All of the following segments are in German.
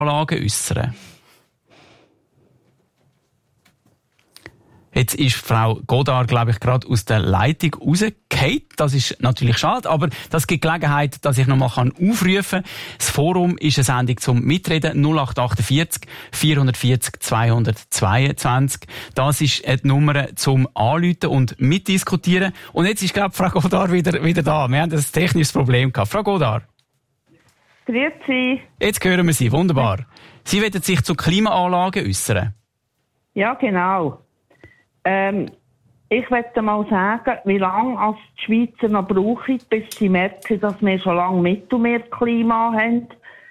Klimaanlagen äußern. Jetzt ist Frau Godard, glaube ich, gerade aus der Leitung rausgefallen. Das ist natürlich schade, aber das gibt Gelegenheit, dass ich noch mal aufrufen kann. Das Forum ist eine Sendung zum Mitreden 0848 440 222. Das ist die Nummer zum Anrufen und mitdiskutieren. Und jetzt ist, glaube ich, Frau Godard wieder da. Wir haben ein technisches Problem gehabt. Frau Godard. Grüezi. Jetzt hören wir Sie. Wunderbar. Sie wollen sich zu Klimaanlagen äußern. Ja, genau. Ich möchte mal sagen, wie lange die Schweizer noch brauchen, bis sie merken, dass wir schon lange Mittelmeerklima haben.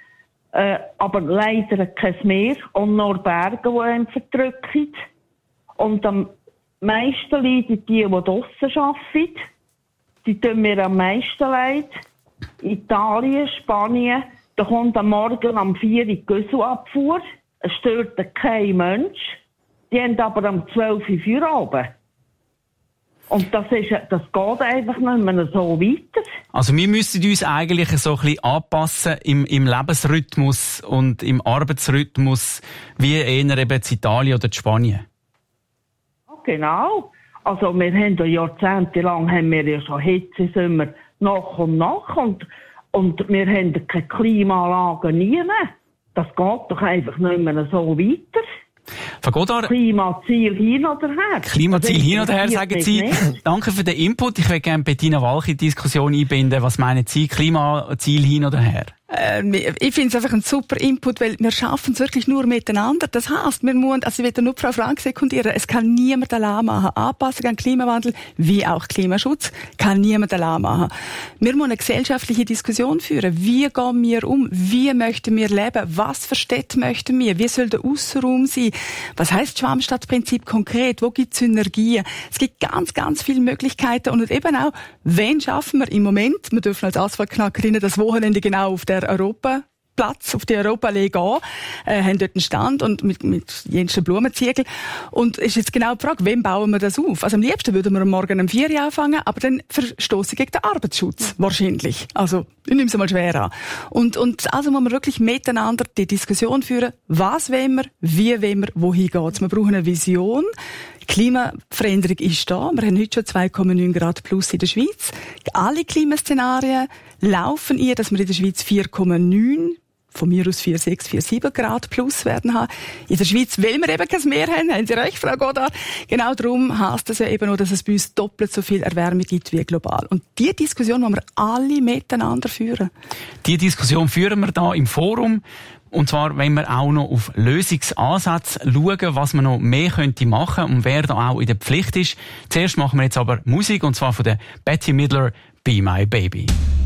Aber leider kein Meer und nur Berge, die einem verdrücken. Und am meisten leiden die draussen arbeiten. Die tun mir am meisten leid. Italien, Spanien, da kommt am Morgen um 4 Uhr die Güsselabfuhr. Es stört kein Mensch. Die haben aber um 12 Uhr Feierabend. Und das geht einfach nicht mehr so weiter. Also wir müssen uns eigentlich so ein bisschen anpassen im Lebensrhythmus und im Arbeitsrhythmus, wie eher eben in Italien oder in Spanien. Genau. Also wir haben ja jahrzehntelang schon Hitze, Sommer nach und nach. Und wir haben keine Klimaanlagen nie mehr. Das geht doch einfach nicht mehr so weiter. Frau Godard, Klimaziel hin oder her. Klimaziel hin oder her, sagen Sie. Danke für den Input. Ich würde gerne Bettina Walch in die Diskussion einbinden. Was meinen Sie, Klimaziel hin oder her? Ich finde es einfach ein super Input, weil wir schaffen es wirklich nur miteinander. Das heisst, wir müssen, also ich will nur Frau Frank sekundieren, es kann niemand allein machen. Anpassung an Klimawandel, wie auch Klimaschutz, kann niemand allein machen. Wir müssen eine gesellschaftliche Diskussion führen. Wie gehen wir um? Wie möchten wir leben? Was für Städte möchten wir? Wie soll der Aussenraum sein? Was heisst Schwammstadtprinzip konkret? Wo gibt es Synergien? Es gibt ganz, ganz viele Möglichkeiten und eben auch, wen schaffen wir im Moment? Wir dürfen als Asphaltknackerinnen das Wochenende genau auf der Europaplatz, auf die Europaallee gehen, haben dort einen Stand und mit jensten Blumenziegel. Und ist jetzt genau die Frage, wem bauen wir das auf? Also am liebsten würden wir am Morgen um 4 Uhr anfangen, aber dann verstoßen gegen den Arbeitsschutz, wahrscheinlich. Also, ich nehme es mal schwer an. Und also muss man wirklich miteinander die Diskussion führen, was wollen wir, wie wollen wir, wohin geht's. Wir brauchen eine Vision. Klimaveränderung ist da. Wir haben heute schon 2,9 Grad plus in der Schweiz. Alle Klimaszenarien laufen ihr, dass wir in der Schweiz 4,9, von mir aus 4,6, 4,7 Grad plus werden haben. In der Schweiz will wir eben kein Meer haben Sie recht, Frau Godard. Genau darum heisst es ja eben auch, dass es bei uns doppelt so viel Erwärmung gibt wie global. Und diese Diskussion wollen wir alle miteinander führen. Die Diskussion führen wir da im Forum. Und zwar, wenn wir auch noch auf Lösungsansätze schauen, was man noch mehr könnte machen und wer da auch in der Pflicht ist. Zuerst machen wir jetzt aber Musik, und zwar von der Bette Midler, Be My Baby.